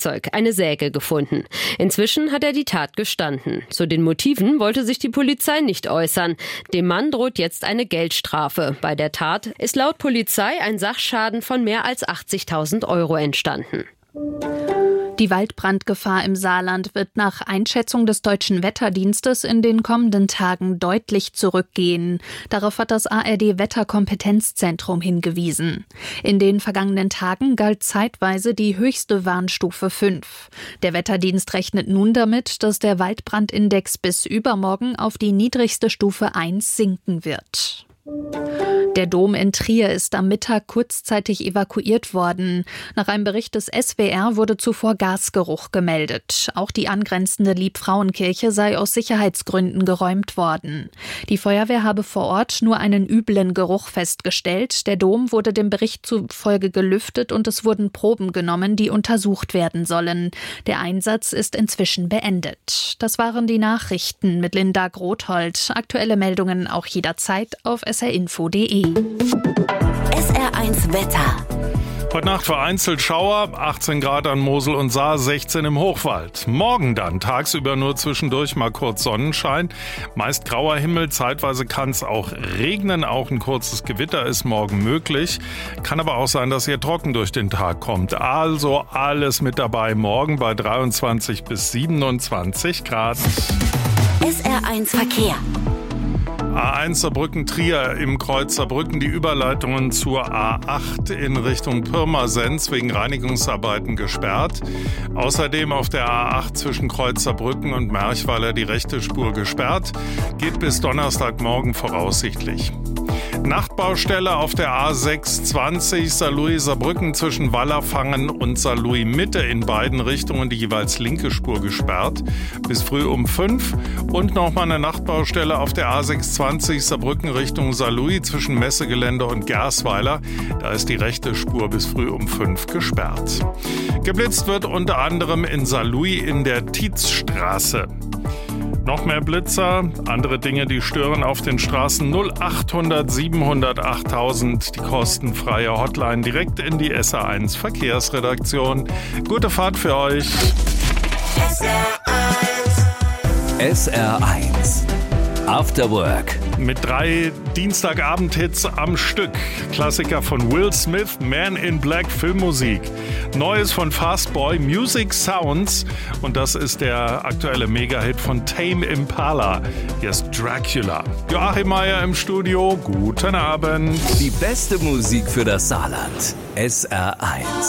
Werkzeug, eine Säge, gefunden. Inzwischen hat er die Tat gestanden. Zu den Motiven wollte sich die Polizei nicht äußern. Dem Mann droht jetzt eine Geldstrafe. Bei der Tat ist laut Polizei ein Sachschaden von mehr als 80.000 Euro entstanden. Die Waldbrandgefahr im Saarland wird nach Einschätzung des Deutschen Wetterdienstes in den kommenden Tagen deutlich zurückgehen. Darauf hat das ARD-Wetterkompetenzzentrum hingewiesen. In den vergangenen Tagen galt zeitweise die höchste Warnstufe 5. Der Wetterdienst rechnet nun damit, dass der Waldbrandindex bis übermorgen auf die niedrigste Stufe 1 sinken wird. Der Dom in Trier ist am Mittag kurzzeitig evakuiert worden. Nach einem Bericht des SWR wurde zuvor Gasgeruch gemeldet. Auch die angrenzende Liebfrauenkirche sei aus Sicherheitsgründen geräumt worden. Die Feuerwehr habe vor Ort nur einen üblen Geruch festgestellt. Der Dom wurde dem Bericht zufolge gelüftet und es wurden Proben genommen, die untersucht werden sollen. Der Einsatz ist inzwischen beendet. Das waren die Nachrichten mit Linda Grothold. Aktuelle Meldungen auch jederzeit auf srinfo.de. SR1 Wetter. Heute Nacht vereinzelt Schauer, 18 Grad an Mosel und Saar, 16 im Hochwald. Morgen dann tagsüber nur zwischendurch mal kurz Sonnenschein. Meist grauer Himmel, zeitweise kann es auch regnen. Auch ein kurzes Gewitter ist morgen möglich. Kann aber auch sein, dass ihr trocken durch den Tag kommt. Also alles mit dabei morgen bei 23 bis 27 Grad. SR1 Verkehr. A1 Saarbrücken-Trier im Kreuz Saarbrücken die Überleitungen zur A8 in Richtung Pirmasens wegen Reinigungsarbeiten gesperrt. Außerdem auf der A8 zwischen Kreuz Saarbrücken und Merchweiler die rechte Spur gesperrt. Geht bis Donnerstagmorgen voraussichtlich. Nachtbaustelle auf der A620 Saarlouis-Saarbrücken zwischen Wallerfangen und Saarlouis-Mitte in beiden Richtungen die jeweils linke Spur gesperrt bis früh um 5. Und nochmal eine Nachtbaustelle auf der A620 Saarbrücken Richtung Saarlouis zwischen Messegelände und Gersweiler. Da ist die rechte Spur bis früh um 5 gesperrt. Geblitzt wird unter anderem in Saarlouis in der Tietzstraße. Noch mehr Blitzer, andere Dinge, die stören auf den Straßen 0800 700 8000, die kostenfreie Hotline direkt in die SR1 Verkehrsredaktion. Gute Fahrt für euch. SR1 After Work. Mit 3 Dienstagabend-Hits am Stück. Klassiker von Will Smith, Man in Black, Filmmusik. Neues von Fastboy, Music Sounds. Und das ist der aktuelle Mega-Hit von Tame Impala. Hier ist Dracula. Joachim Meier im Studio. Guten Abend. Die beste Musik für das Saarland. SR1.